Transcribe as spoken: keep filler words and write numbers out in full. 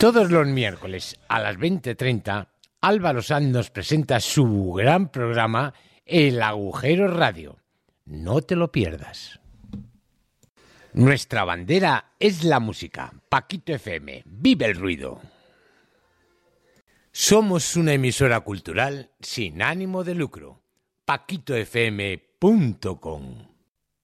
Todos los miércoles a las veinte treinta, Álvaro Sanz nos presenta su gran programa El Agujero Radio. No te lo pierdas. Nuestra bandera es la música. Paquito F M, vive el ruido. Somos una emisora cultural sin ánimo de lucro. paquito f m punto com